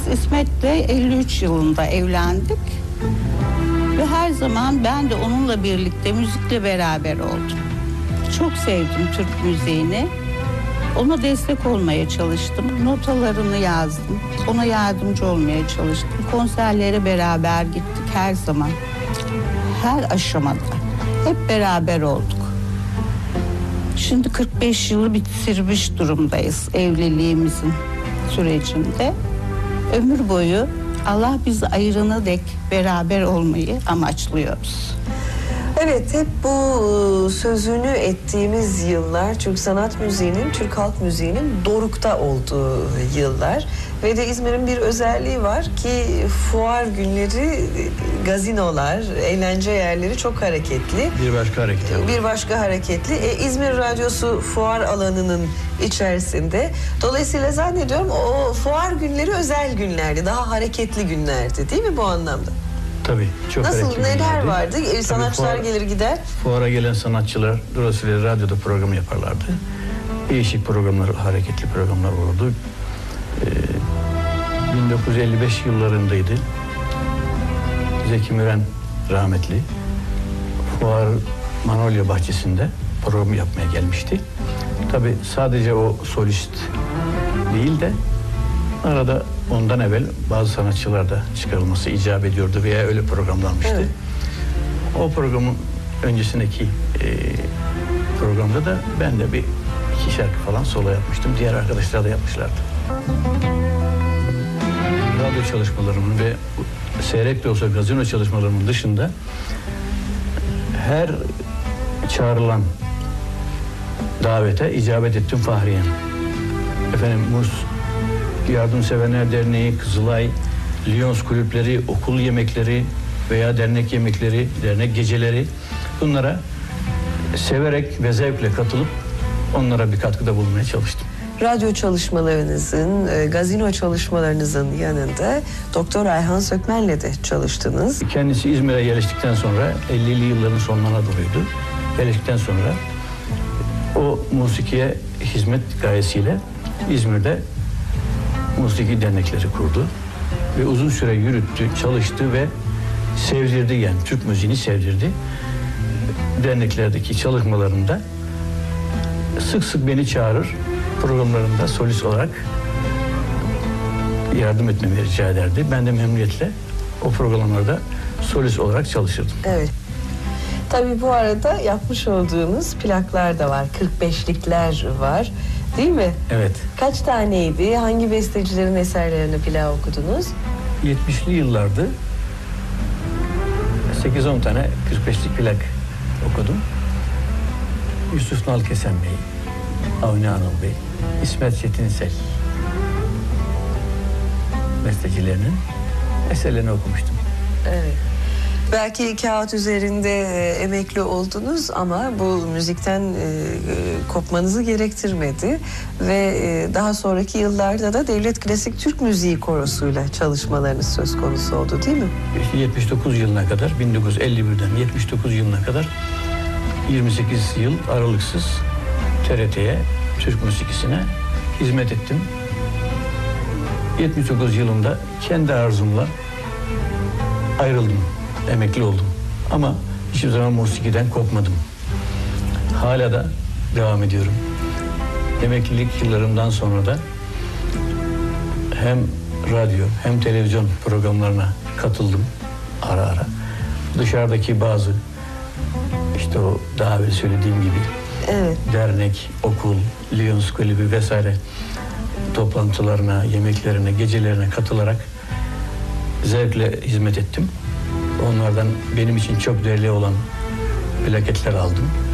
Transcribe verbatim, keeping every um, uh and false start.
Biz İsmet'le elli üç yılında evlendik. Ve her zaman ben de onunla birlikte müzikle beraber oldum. Çok sevdim Türk müziğini. Ona destek olmaya çalıştım. Notalarını yazdım. Ona yardımcı olmaya çalıştım. Konserlere beraber gittik her zaman. Her aşamada. Hep beraber olduk. Şimdi kırk beş yılı bitirmiş durumdayız evliliğimizin sürecinde. Ömür boyu Allah bizi ayrına dek beraber olmayı amaçlıyoruz. Evet, hep bu sözünü ettiğimiz yıllar Türk sanat müziğinin, Türk halk müziğinin dorukta olduğu yıllar. Ve de İzmir'in bir özelliği var ki fuar günleri, gazinolar, eğlence yerleri çok hareketli. Bir başka hareketli. Bir başka hareketli. E, İzmir Radyosu fuar alanının içerisinde. Dolayısıyla zannediyorum o fuar günleri özel günlerdi, daha hareketli günlerdi değil mi bu anlamda? Tabii, çok Nasıl, hareketli neler günlerdi. vardı? Tabii Sanatçılar fuar, gelir gider. Fuara gelen sanatçılar dolayısıyla radyoda program yaparlardı. Değişik programlar, hareketli programlar olurdu. Ee, bin dokuz yüz elli beş yıllarındaydı. Zeki Müren rahmetli fuar Manolya Bahçesi'nde program yapmaya gelmişti. Tabii sadece o solist değil de arada ondan evvel bazı sanatçılar da çıkarılması icap ediyordu veya öyle programlanmıştı. Evet. O programın öncesindeki e, programda da ben de bir iki şarkı falan solo yapmıştım. Diğer arkadaşlar da yapmışlardı. Radyo çalışmalarımın ve seyrek de olsa gazino çalışmalarımın dışında her çağrılan davete icabet ettim Fahriye'm. Efendim Muz Yardımseverler Derneği, Kızılay, Lyons kulüpleri, okul yemekleri veya dernek yemekleri, dernek geceleri, bunlara severek ve zevkle katılıp onlara bir katkıda bulunmaya çalıştım. Radyo çalışmalarınızın, e, gazino çalışmalarınızın yanında Doktor Ayhan Sökmen'le de çalıştınız. Kendisi İzmir'e yerleştikten sonra ellili yılların sonlarına doğruydu. Yerleştikten sonra o musikiye hizmet gayesiyle İzmir'de musiki dernekleri kurdu ve uzun süre yürüttü, çalıştı ve sevdirdi, yani Türk müziğini sevdirdi. Derneklerdeki çalışmalarında sık sık beni çağırır, programlarında solist olarak yardım etmemi rica ederdi. Ben de memnuniyetle o programlarda solist olarak çalışırdım. Evet. Tabii bu arada yapmış olduğunuz plaklar da var, kırk beşlikler var. Değil mi? Evet. Kaç taneydi? Hangi bestecilerin eserlerini plak okudunuz? yetmişli yıllardı. sekiz on tane kırk beşlik plak okudum. Yusuf Nalkesen Bey, Avni Anıl Bey, İsmet Çetinsel bestecilerinin eserlerini okumuştum. Evet. Belki kağıt üzerinde e, emekli oldunuz ama bu müzikten e, kopmanızı gerektirmedi ve e, daha sonraki yıllarda da Devlet Klasik Türk Müziği Korosu'yla çalışmalarınız söz konusu oldu değil mi? yetmiş dokuz yılına kadar, bin dokuz yüz elli birden yetmiş dokuz yılına kadar yirmi sekiz yıl aralıksız T R T'ye, Türk müzikisine hizmet ettim. yetmiş dokuz yılında kendi arzumla ayrıldım. Emekli oldum. Ama hiçbir zaman musikiden kopmadım. Hala da devam ediyorum. Emeklilik yıllarımdan sonra da hem radyo hem televizyon programlarına katıldım ara ara. Dışarıdaki bazı işte o daha evvel söylediğim gibi evet. dernek, okul, Lyons kulübü vesaire toplantılarına, yemeklerine, gecelerine katılarak zevkle hizmet ettim. Onlardan benim için çok değerli olan plaketler aldım.